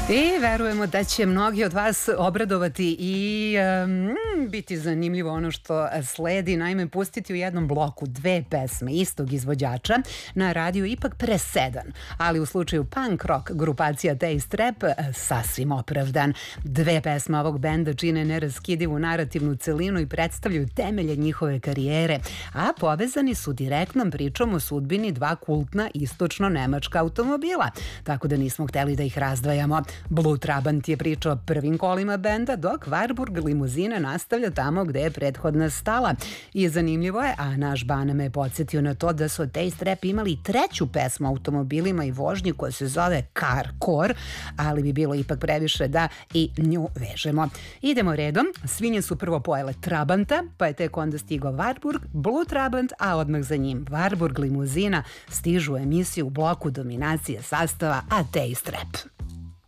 I verujemo da će mnogi od vas obradovati i biti zanimljivo ono što sledi. Naime, pustiti u jednom bloku dve pesme istog izvođača na radiju ipak presedan, ali u slučaju punk rock grupacija Taste Rap sasvim opravdan. Dve pesme ovog benda čine neraskidivu narativnu celinu i predstavljaju temelje njihove karijere, a povezani su direktnom pričom o sudbini dva kultna istočno-nemačka automobila, tako da nismo hteli da ih razdvajamo. Blue Trabant je priča o prvim kolima benda, dok Warburg limuzina nastavlja tamo gde je prethodna stala. I zanimljivo je, a naš Bana me je podsjetio na to da su Taste Rap imali treću pesmu o automobilima i vožnji koja se zove Car Core, ali bi bilo ipak previše da i nju vežemo. Idemo redom, svinje su prvo pojele Trabanta, pa je tek onda stigao Warburg, Blue Trabant, a odmah za njim Warburg limuzina stižu u emisiju u bloku dominacije sastava, a Taste Rap.